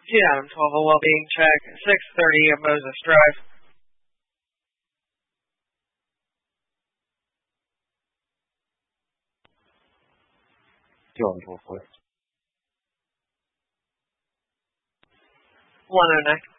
Yeah, 12 a well-being check. 6:30 at Moses Drive. John 12 109.